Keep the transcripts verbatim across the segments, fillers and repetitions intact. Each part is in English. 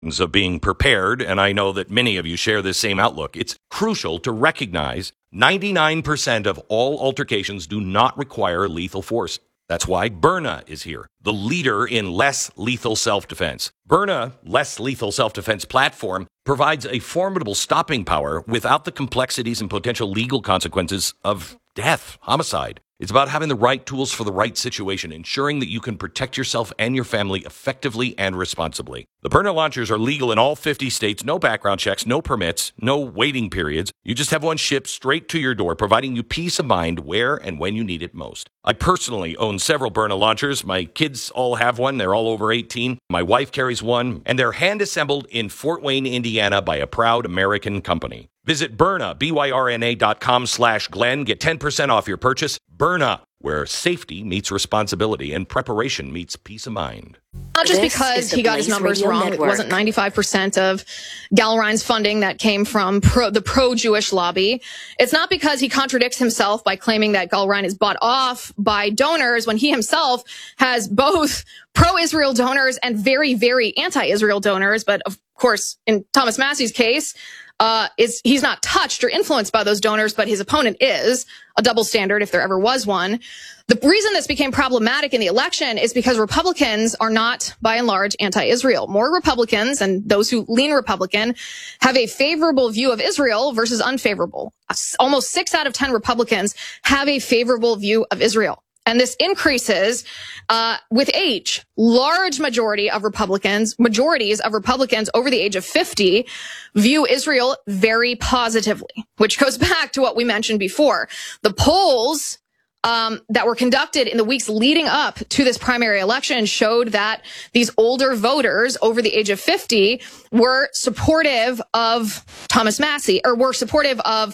of being prepared, and I know that many of you share this same outlook, it's crucial to recognize ninety-nine percent of all altercations do not require lethal force. That's why Byrna is here, the leader in less lethal self-defense. Byrna, less lethal self-defense platform, provides a formidable stopping power without the complexities and potential legal consequences of death, homicide. It's about having the right tools for the right situation, ensuring that you can protect yourself and your family effectively and responsibly. The Byrna launchers are legal in all fifty states, no background checks, no permits, no waiting periods. You just have one shipped straight to your door, providing you peace of mind where and when you need it most. I personally own several Byrna launchers. My kids all have one. They're all over eighteen. My wife carries one, and they're hand-assembled in Fort Wayne, Indiana by a proud American company. Visit Byrna, B Y R N A dot com slash Glenn. Get ten percent off your purchase. Byrna, where safety meets responsibility and preparation meets peace of mind. Not just because he got his numbers wrong. Network. It wasn't ninety-five percent of Gallrein's funding that came from pro, the pro-Jewish lobby. It's not because he contradicts himself by claiming that Gallrein is bought off by donors when he himself has both pro-Israel donors and very, very anti-Israel donors. But of course, in Thomas Massie's case, Uh, is he's not touched or influenced by those donors, but his opponent is. A double standard if there ever was one. The reason this became problematic in the election is because Republicans are not, by and large, anti-Israel. More Republicans, and those who lean Republican, have a favorable view of Israel versus unfavorable. Almost six out of ten Republicans have a favorable view of Israel. And this increases uh with age. Large majority of Republicans, majorities of Republicans over the age of fifty view Israel very positively, which goes back to what we mentioned before. The polls um that were conducted in the weeks leading up to this primary election showed that these older voters over the age of fifty were supportive of Thomas Massie, or were supportive of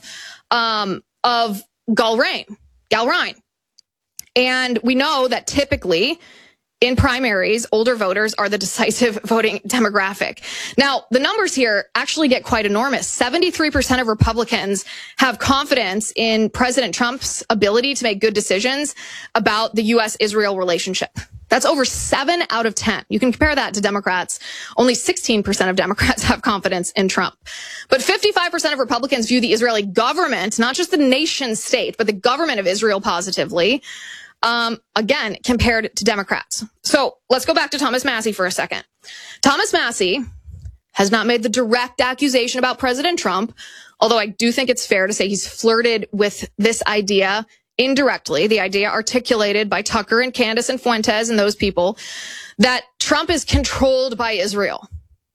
um of Gallrein. Gallrein. And we know that typically in primaries, older voters are the decisive voting demographic. Now, the numbers here actually get quite enormous. seventy-three percent of Republicans have confidence in President Trump's ability to make good decisions about the U S Israel relationship. That's over seven out of ten. You can compare that to Democrats. Only sixteen percent of Democrats have confidence in Trump. But fifty-five percent of Republicans view the Israeli government, not just the nation state, but the government of Israel positively. Um, again, compared to Democrats. So let's go back to Thomas Massie for a second. Thomas Massie has not made the direct accusation about President Trump, although I do think it's fair to say he's flirted with this idea indirectly, the idea articulated by Tucker and Candace and Fuentes and those people, that Trump is controlled by Israel.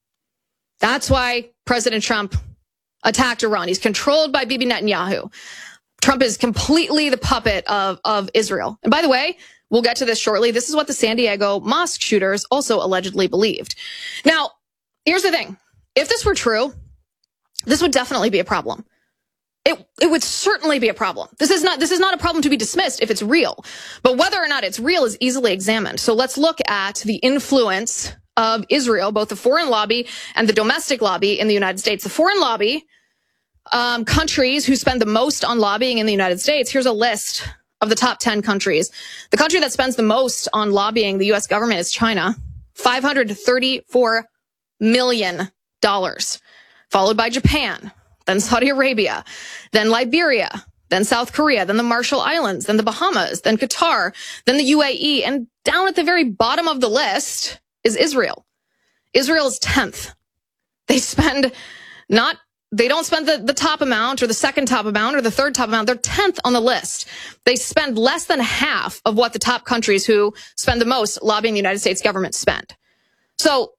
That's why President Trump attacked Iran. He's controlled by Bibi Netanyahu. Trump is completely the puppet of, of Israel. And by the way, we'll get to this shortly. This is what the San Diego mosque shooters also allegedly believed. Now, here's the thing. If this were true, this would definitely be a problem. It, it would certainly be a problem. This is not, this is not a problem to be dismissed if it's real. But whether or not it's real is easily examined. So let's look at the influence of Israel, both the foreign lobby and the domestic lobby in the United States. The foreign lobby, Um, countries who spend the most on lobbying in the United States. Here's a list of the top ten countries. The country that spends the most on lobbying the U S government is China, five hundred thirty-four million dollars, followed by Japan, then Saudi Arabia, then Liberia, then South Korea, then the Marshall Islands, then the Bahamas, then Qatar, then the U A E, and down at the very bottom of the list is Israel. Israel is tenth. They spend not They don't spend the, the top amount or the second top amount or the third top amount. They're tenth on the list. They spend less than half of what the top countries who spend the most lobbying the United States government spend. So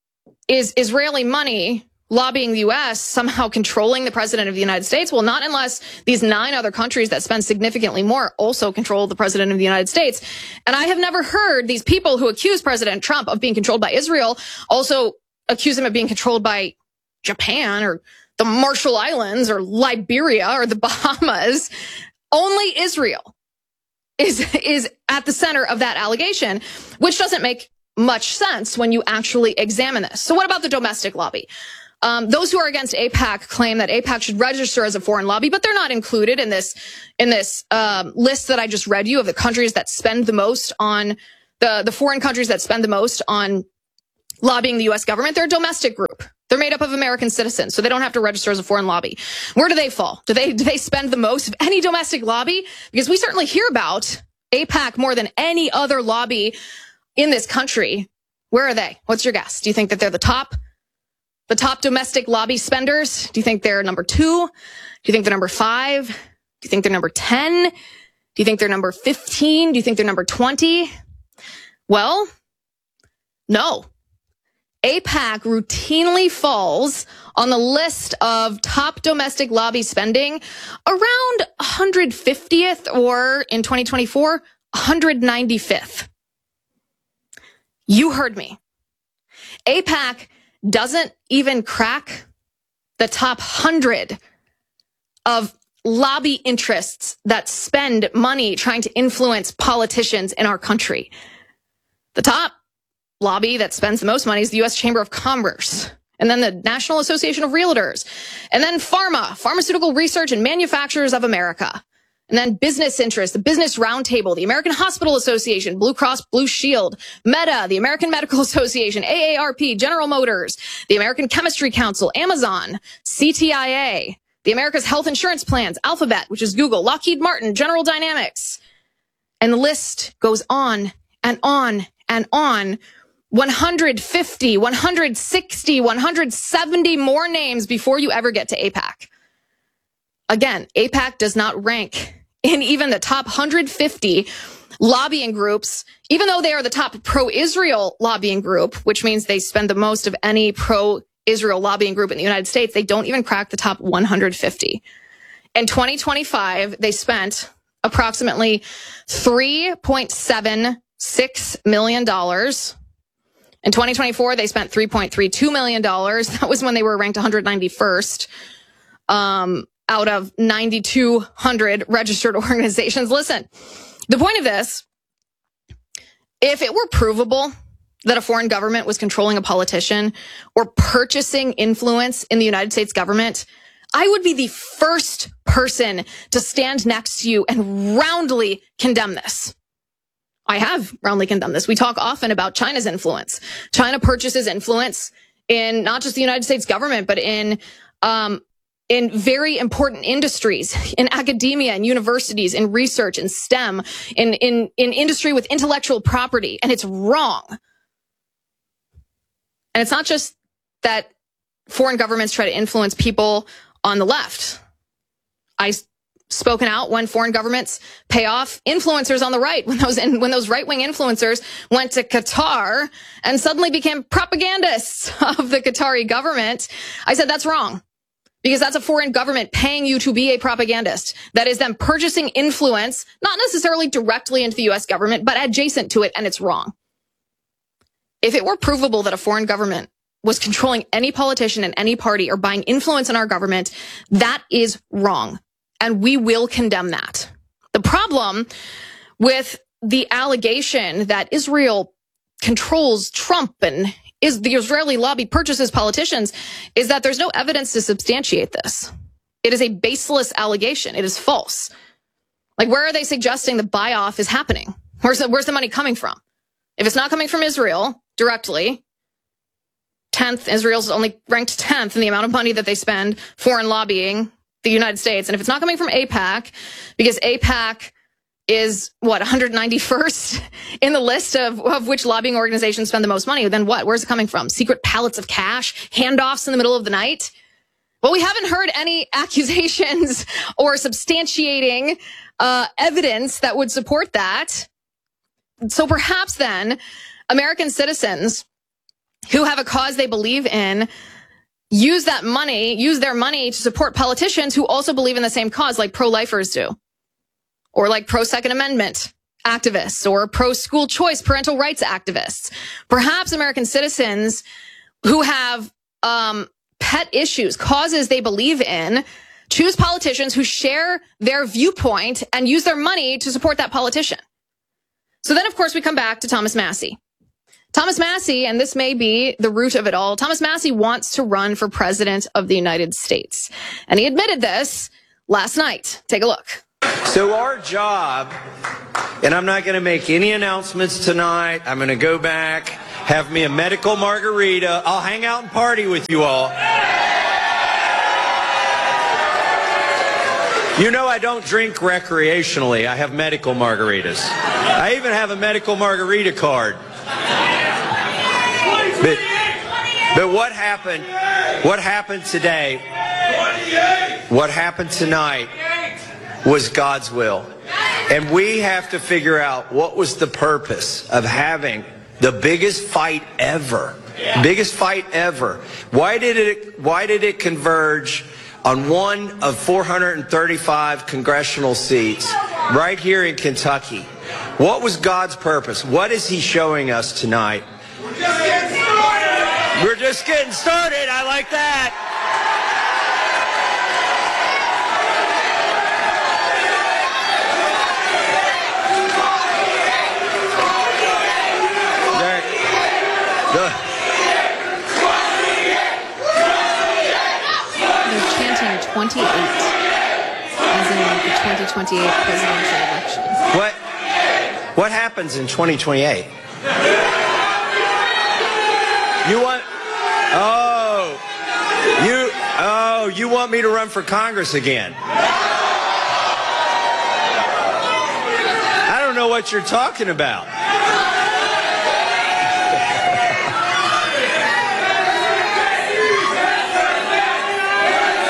is Israeli money lobbying the U S somehow controlling the president of the United States? Well, not unless these nine other countries that spend significantly more also control the president of the United States. And I have never heard these people who accuse President Trump of being controlled by Israel also accuse him of being controlled by Japan or the Marshall Islands or Liberia or the Bahamas. Only Israel is, is at the center of that allegation, which doesn't make much sense when you actually examine this. So what about the domestic lobby? Um, those who are against AIPAC claim that AIPAC should register as a foreign lobby, but they're not included in this, in this, um, list that I just read you of the countries that spend the most on the, the foreign countries that spend the most on lobbying the U S government. They're a domestic group. They're made up of American citizens, so they don't have to register as a foreign lobby. Where do they fall? Do they do they spend the most of any domestic lobby? Because we certainly hear about AIPAC more than any other lobby in this country. Where are they? What's your guess? Do you think that they're the top? The top domestic lobby spenders? Do you think they're number two? Do you think they're number five? Do you think they're number ten? Do you think they're number fifteen? Do you think they're number twenty? Well, no. AIPAC routinely falls on the list of top domestic lobby spending around one hundred fiftieth or, in twenty twenty-four, one hundred ninety-fifth. You heard me. AIPAC doesn't even crack the top one hundred of lobby interests that spend money trying to influence politicians in our country. The top lobby that spends the most money is the U S Chamber of Commerce, and then the National Association of Realtors, and then PhRMA, Pharmaceutical Research and Manufacturers of America, and then business interests, the Business Roundtable, the American Hospital Association, Blue Cross Blue Shield, Meta, the American Medical Association, A A R P, General Motors, the American Chemistry Council, Amazon, C T I A, the America's Health Insurance Plans, Alphabet, which is Google, Lockheed Martin, General Dynamics, and the list goes on and on and on. one hundred fifty, one hundred sixty, one hundred seventy more names before you ever get to AIPAC. Again, AIPAC does not rank in even the top one hundred fifty lobbying groups, even though they are the top pro-Israel lobbying group, which means they spend the most of any pro-Israel lobbying group in the United States. They don't even crack the top one hundred fifty. In twenty twenty-five, they spent approximately three point seven six million dollars. In twenty twenty-four, they spent three point three two million dollars. That was when they were ranked one hundred ninety-first um, out of nine thousand two hundred registered organizations. Listen, the point of this, if it were provable that a foreign government was controlling a politician or purchasing influence in the United States government, I would be the first person to stand next to you and roundly condemn this. I have roundly condemned this. We talk often about China's influence. China purchases influence in not just the United States government, but in um, in very important industries, in academia and universities, in research, in STEM, in in in industry with intellectual property, and it's wrong. And it's not just that foreign governments try to influence people on the left. I spoken out when foreign governments pay off influencers on the right, when those when those right-wing influencers went to Qatar and suddenly became propagandists of the Qatari government. I said that's wrong, because that's a foreign government paying you to be a propagandist. That is them purchasing influence, not necessarily directly into the U S government, but adjacent to it, and it's wrong. If it were provable that a foreign government was controlling any politician in any party or buying influence in our government, that is wrong. And we will condemn that. The problem with the allegation that Israel controls Trump and is the Israeli lobby purchases politicians is that there's no evidence to substantiate this. It is a baseless allegation. It is false. Like, where are they suggesting the buy-off is happening? Where's the, where's the money coming from? If it's not coming from Israel directly, tenth, Israel's only ranked tenth in the amount of money that they spend foreign lobbying the United States. And if it's not coming from AIPAC, because AIPAC is, what, one hundred ninety-first in the list of, of which lobbying organizations spend the most money, then what? Where's it coming from? Secret pallets of cash? Handoffs in the middle of the night? Well, we haven't heard any accusations or substantiating uh, evidence that would support that. So perhaps then American citizens who have a cause they believe in use that money, use their money to support politicians who also believe in the same cause, like pro-lifers do, or like pro-Second Amendment activists, or pro-school choice parental rights activists. Perhaps American citizens who have um, pet issues, causes they believe in, choose politicians who share their viewpoint and use their money to support that politician. So then, of course, we come back to Thomas Massie. Thomas Massie, and this may be the root of it all, Thomas Massie wants to run for president of the United States. And he admitted this last night. Take a look. So our job, and I'm not going to make any announcements tonight. I'm going to go back have me a medical margarita. I'll hang out and party with you all. You know I don't drink recreationally. I have medical margaritas. I even have a medical margarita card. But, but what happened, what happened today, what happened tonight was God's will. And we have to figure out what was the purpose of having the biggest fight ever. Biggest fight ever. Why did it, why did it converge on one of four hundred thirty-five congressional seats right here in Kentucky? What was God's purpose? What is he showing us tonight? We're just getting started. We're just getting started. I like that. They're chanting twenty-eight as in the twenty twenty-eight presidential election. What, what happens in twenty twenty-eight? You want, oh, you, oh, you want me to run for Congress again? I don't know what you're talking about.